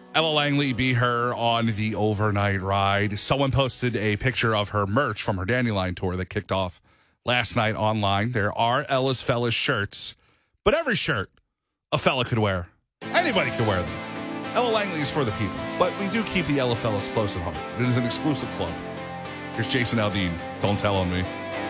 Ella Langley be her on the overnight ride. Someone posted a picture of her merch from her Dandelion tour that kicked off last night online. There are Ella's Fellas shirts, but every shirt a fella could wear. Anybody can wear them. Ella Langley is for the people, but we do keep the Ella Fellas close at heart. It is an exclusive club. Here's Jason Aldean. Don't tell on me.